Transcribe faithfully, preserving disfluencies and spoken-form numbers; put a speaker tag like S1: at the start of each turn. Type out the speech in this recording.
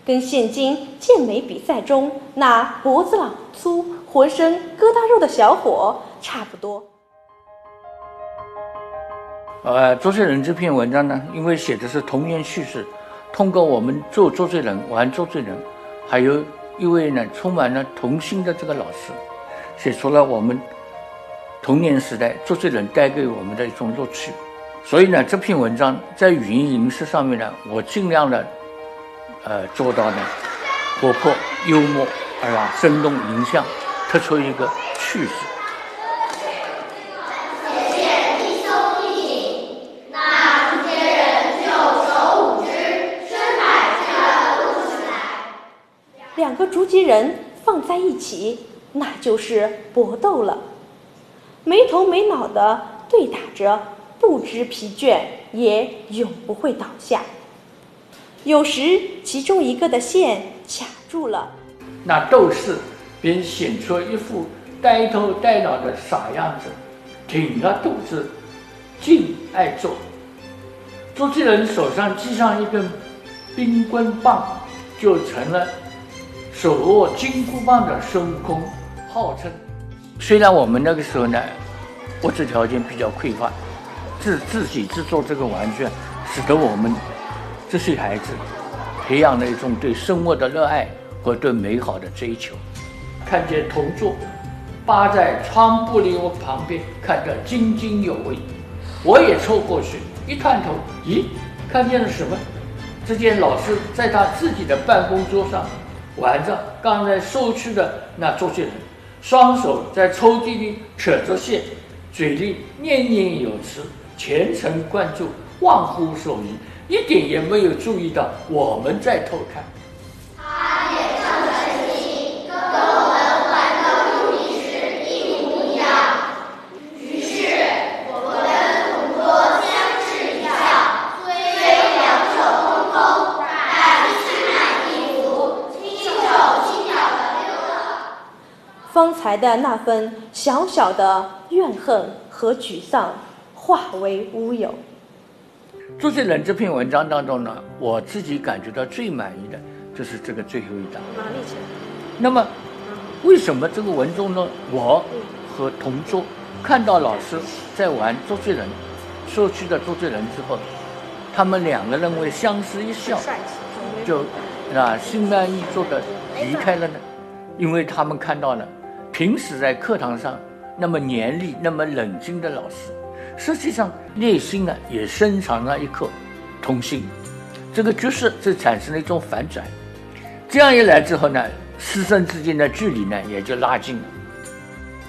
S1: 跟现今健美比赛中那脖子朗粗、浑身疙瘩肉的小伙差不多。
S2: 呃，周罪人这篇文章呢，因为写的是童年趣事，通过我们做周罪人、玩周罪人，还有一位呢充满了童心的这个老师，写出了我们童年时代周罪人带给我们的一种乐趣。所以呢，这篇文章在语音形式上面呢，我尽量的呃做到呢活泼、幽默，是吧？生动形象，突出一个趣事。
S1: 两个竹棘人放在一起，那就是搏斗了，没头没脑的对打着，不知疲倦，也永不会倒下。有时其中一个的线卡住了，
S2: 那斗士便显出一副呆头呆脑的傻样子，挺着肚子，静爱做。周罪人手上系上一根冰棍棒，就成了手握金箍棒的孙悟空，号称。虽然我们那个时候呢，物质条件比较匮乏，自自己制作这个玩具，使得我们这些孩子培养了一种对生活的热爱和对美好的追求。看见同桌扒在窗玻璃旁边看得津津有味，我也凑过去一探头，咦，看见了什么？只见老师在他自己的办公桌上玩着刚才收去的那周罪人，双手在抽屉里扯着线，嘴里念念有词，全神贯注，忘乎所以，一点也没有注意到我们在偷看。
S3: 他也这么神情，跟我们玩的路比时一模一样。于是我跟同桌相视一笑，虽两手空空，但心满意足，轻手轻脚的溜了。
S1: 方才的那份小小的怨恨和沮丧化为乌有。
S2: 周罪人这篇文章当中呢，我自己感觉到最满意的就是这个最后一章。那么为什么这个文中呢，我和同桌看到老师在玩周罪人，说去的周罪人之后，他们两个人为相视一笑，就啊心满意足的离开了呢？因为他们看到了平时在课堂上那么严厉、那么冷静的老师，实际上内心呢也深藏了一颗童心。这个角色就产生了一种反转。这样一来之后呢，师生之间的距离呢也就拉近了。